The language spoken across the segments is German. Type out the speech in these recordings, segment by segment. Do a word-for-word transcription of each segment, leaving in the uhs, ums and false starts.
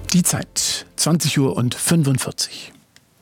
Die Zeit, zwanzig Uhr und fünfundvierzig.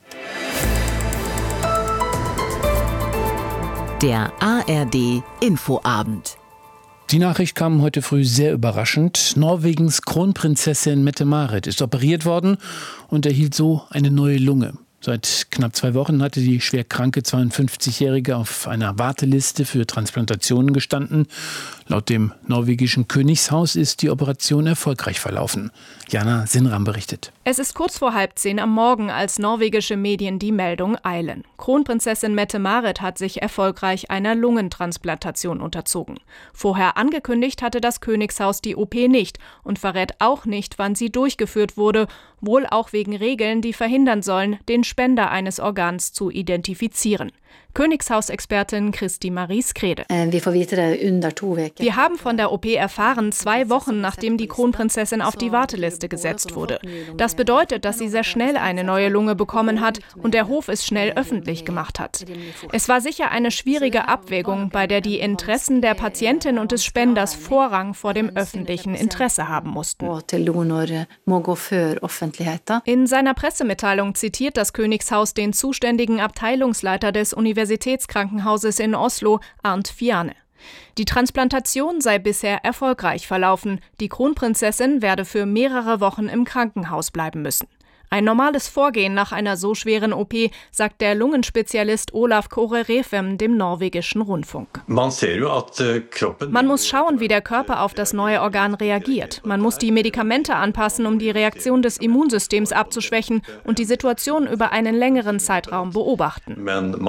Der A R D Infoabend. Die Nachricht kam heute früh sehr überraschend. Norwegens Kronprinzessin Mette-Marit ist operiert worden und erhielt so eine neue Lunge. Seit knapp zwei Wochen hatte die schwer kranke zweiundfünfzigjährige auf einer Warteliste für Transplantationen gestanden. Laut dem norwegischen Königshaus ist die Operation erfolgreich verlaufen. Jana Sinnram berichtet. Es ist kurz vor halb zehn am Morgen, als norwegische Medien die Meldung eilen. Kronprinzessin Mette-Marit hat sich erfolgreich einer Lungentransplantation unterzogen. Vorher angekündigt hatte das Königshaus die O P nicht und verrät auch nicht, wann sie durchgeführt wurde, wohl auch wegen Regeln, die verhindern sollen, den Spender eines Organs zu identifizieren. Königshausexpertin Kristi Marie Skrede. Wir haben von der O P erfahren, zwei Wochen nachdem die Kronprinzessin auf die Warteliste gesetzt wurde. Das bedeutet, dass sie sehr schnell eine neue Lunge bekommen hat und der Hof es schnell öffentlich gemacht hat. Es war sicher eine schwierige Abwägung, bei der die Interessen der Patientin und des Spenders Vorrang vor dem öffentlichen Interesse haben mussten. In seiner Pressemitteilung zitiert das Königshaus den zuständigen Abteilungsleiter des Universitätskrankenhauses in Oslo, Arnt Fiane. Die Transplantation sei bisher erfolgreich verlaufen. Die Kronprinzessin werde für mehrere Wochen im Krankenhaus bleiben müssen. Ein normales Vorgehen nach einer so schweren O P, sagt der Lungenspezialist Olaf Kåre Refem dem norwegischen Rundfunk. Man muss schauen, wie der Körper auf das neue Organ reagiert. Man muss die Medikamente anpassen, um die Reaktion des Immunsystems abzuschwächen und die Situation über einen längeren Zeitraum beobachten.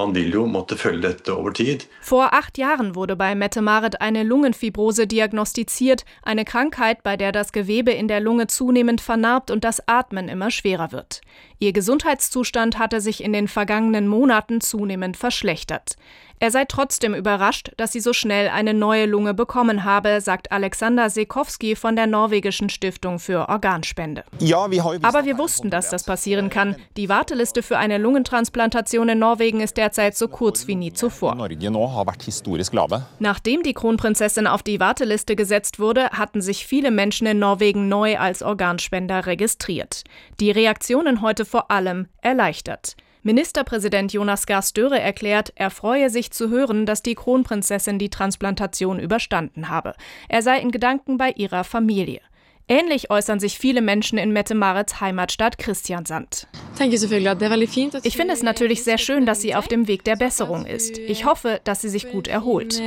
Vor acht Jahren wurde bei Mette-Marit eine Lungenfibrose diagnostiziert, eine Krankheit, bei der das Gewebe in der Lunge zunehmend vernarbt und das Atmen immer schwerer wird. Ihr Gesundheitszustand hatte sich in den vergangenen Monaten zunehmend verschlechtert. Er sei trotzdem überrascht, dass sie so schnell eine neue Lunge bekommen habe, sagt Alexander Sekowski von der norwegischen Stiftung für Organspende. Aber wir wussten, dass das passieren kann. Die Warteliste für eine Lungentransplantation in Norwegen ist derzeit so kurz wie nie zuvor. Nachdem die Kronprinzessin auf die Warteliste gesetzt wurde, hatten sich viele Menschen in Norwegen neu als Organspender registriert. Die Reaktionen heute vor allem erleichtert. Ministerpräsident Jonas Gahr Støre erklärt, er freue sich zu hören, dass die Kronprinzessin die Transplantation überstanden habe. Er sei in Gedanken bei ihrer Familie. Ähnlich äußern sich viele Menschen in Mette-Marits Heimatstadt Kristiansand. Ich finde es natürlich sehr schön, dass sie auf dem Weg der Besserung ist. Ich hoffe, dass sie sich gut erholt.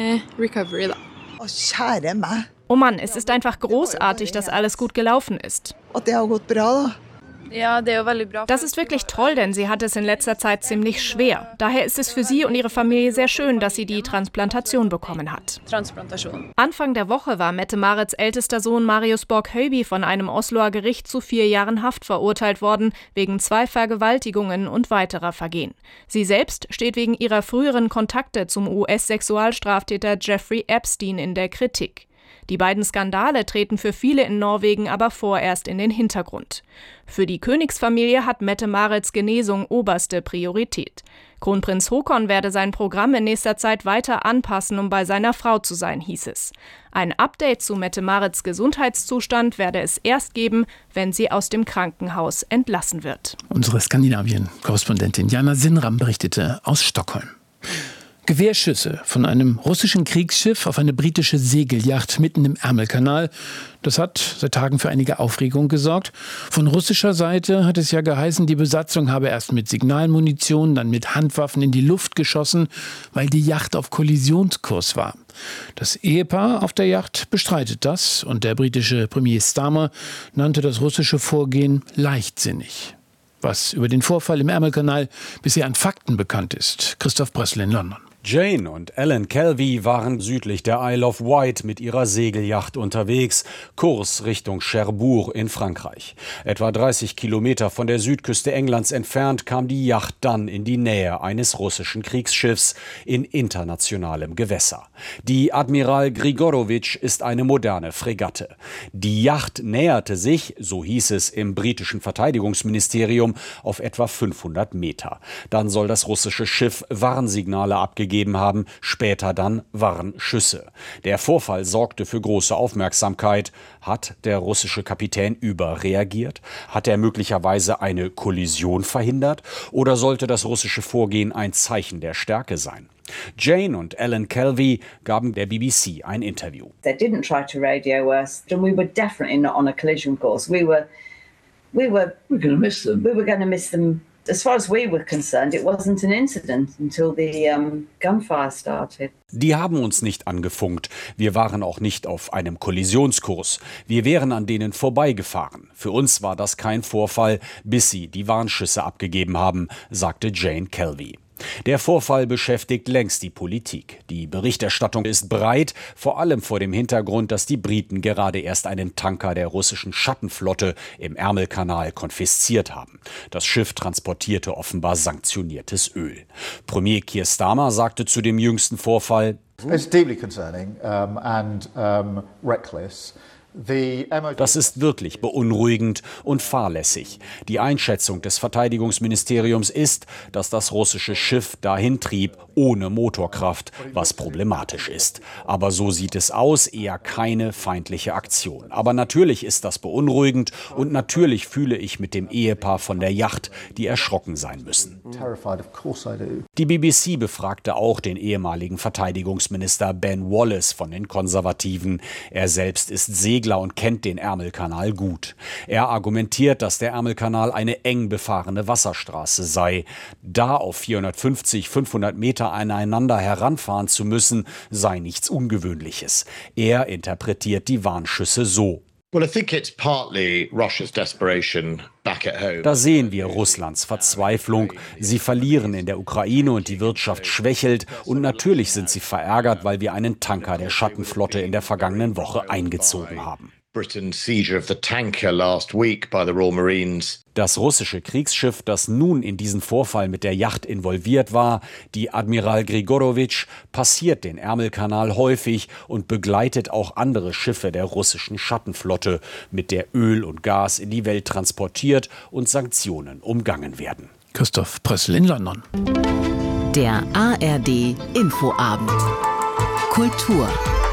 Oh Mann, es ist einfach großartig, dass alles gut gelaufen ist. Das ist wirklich toll, denn sie hat es in letzter Zeit ziemlich schwer. Daher ist es für sie und ihre Familie sehr schön, dass sie die Transplantation bekommen hat. Anfang der Woche war Mette-Marits ältester Sohn Marius Borg-Høiby von einem Osloer Gericht zu vier Jahren Haft verurteilt worden, wegen zwei Vergewaltigungen und weiterer Vergehen. Sie selbst steht wegen ihrer früheren Kontakte zum U S-Sexualstraftäter Jeffrey Epstein in der Kritik. Die beiden Skandale treten für viele in Norwegen aber vorerst in den Hintergrund. Für die Königsfamilie hat Mette-Marits Genesung oberste Priorität. Kronprinz Haakon werde sein Programm in nächster Zeit weiter anpassen, um bei seiner Frau zu sein, hieß es. Ein Update zu Mette-Marits Gesundheitszustand werde es erst geben, wenn sie aus dem Krankenhaus entlassen wird. Unsere Skandinavien-Korrespondentin Jana Sinnram berichtete aus Stockholm. Gewehrschüsse von einem russischen Kriegsschiff auf eine britische Segelyacht mitten im Ärmelkanal. Das hat seit Tagen für einige Aufregung gesorgt. Von russischer Seite hat es ja geheißen, die Besatzung habe erst mit Signalmunition, dann mit Handwaffen in die Luft geschossen, weil die Yacht auf Kollisionskurs war. Das Ehepaar auf der Yacht bestreitet das und der britische Premier Starmer nannte das russische Vorgehen leichtsinnig. Was über den Vorfall im Ärmelkanal bisher an Fakten bekannt ist. Christoph Brössel in London. Jane und Alan Kelvey waren südlich der Isle of Wight mit ihrer Segelyacht unterwegs, Kurs Richtung Cherbourg in Frankreich. Etwa dreißig Kilometer von der Südküste Englands entfernt kam die Yacht dann in die Nähe eines russischen Kriegsschiffs in internationalem Gewässer. Die Admiral Grigorowitsch ist eine moderne Fregatte. Die Yacht näherte sich, so hieß es im britischen Verteidigungsministerium, auf etwa fünfhundert Meter. Dann soll das russische Schiff Warnsignale abgegeben abgegeben haben, später dann Warnschüsse. Der Vorfall sorgte für große Aufmerksamkeit. Hat der russische Kapitän überreagiert? Hat er möglicherweise eine Kollision verhindert? Oder sollte das russische Vorgehen ein Zeichen der Stärke sein? Jane und Ellen Kelvey gaben der B B C ein Interview. They didn't try to radio us, and we were definitely not on a collision course. We were, we were, we were going to miss them. We were going to miss them. As far as we were concerned, it wasn't an incident until the um, gunfire started. Die haben uns nicht angefunkt. Wir waren auch nicht auf einem Kollisionskurs. Wir wären an denen vorbeigefahren. Für uns war das kein Vorfall, bis sie die Warnschüsse abgegeben haben, sagte Jane Kelvey. Der Vorfall beschäftigt längst die Politik. Die Berichterstattung ist breit, vor allem vor dem Hintergrund, dass die Briten gerade erst einen Tanker der russischen Schattenflotte im Ärmelkanal konfisziert haben. Das Schiff transportierte offenbar sanktioniertes Öl. Premier Keir Starmer sagte zu dem jüngsten Vorfall: It's deeply concerning um, and um, reckless. Das ist wirklich beunruhigend und fahrlässig. Die Einschätzung des Verteidigungsministeriums ist, dass das russische Schiff dahin trieb, ohne Motorkraft, was problematisch ist. Aber so sieht es aus, eher keine feindliche Aktion. Aber natürlich ist das beunruhigend und natürlich fühle ich mit dem Ehepaar von der Yacht, die erschrocken sein müssen. Die B B C befragte auch den ehemaligen Verteidigungsminister Ben Wallace von den Konservativen. Er selbst ist Segler und kennt den Ärmelkanal gut. Er argumentiert, dass der Ärmelkanal eine eng befahrene Wasserstraße sei. Da auf vierhundertfünfzig, fünfhundert Meter aneinander heranfahren zu müssen, sei nichts Ungewöhnliches. Er interpretiert die Warnschüsse so: Well, I think it's partly Russia's desperation back at home. Da sehen wir Russlands Verzweiflung. Sie verlieren in der Ukraine und die Wirtschaft schwächelt. Und natürlich sind sie verärgert, weil wir einen Tanker der Schattenflotte in der vergangenen Woche eingezogen haben. Britain's seizure of the tanker last week by the Royal Marines. Das russische Kriegsschiff, das nun in diesen Vorfall mit der Yacht involviert war, die Admiral Grigorowitsch, passiert den Ärmelkanal häufig und begleitet auch andere Schiffe der russischen Schattenflotte, mit der Öl und Gas in die Welt transportiert und Sanktionen umgangen werden. Christoph Prössl in London. Der A R D Infoabend. Kultur.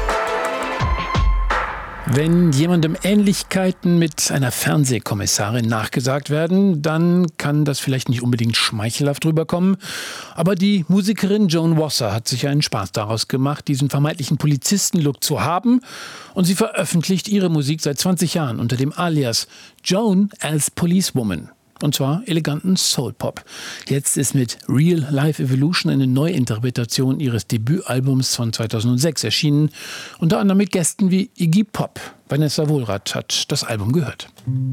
Wenn jemandem Ähnlichkeiten mit einer Fernsehkommissarin nachgesagt werden, dann kann das vielleicht nicht unbedingt schmeichelhaft rüberkommen. Aber die Musikerin Joan Wasser hat sich einen Spaß daraus gemacht, diesen vermeintlichen Polizisten-Look zu haben. Und sie veröffentlicht ihre Musik seit zwanzig Jahren unter dem Alias Joan as Policewoman. Und zwar eleganten Soul-Pop. Jetzt ist mit Real Life Evolution eine Neuinterpretation ihres Debütalbums von zweitausendsechs erschienen. Unter anderem mit Gästen wie Iggy Pop. Vanessa Wohlrath hat das Album gehört.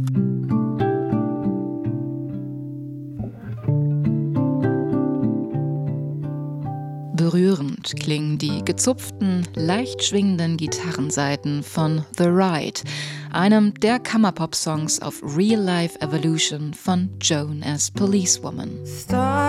Berührend klingen die gezupften, leicht schwingenden Gitarrensaiten von The Ride, einem der Kammerpop-Songs auf Real Life Evolution von Joan as Policewoman.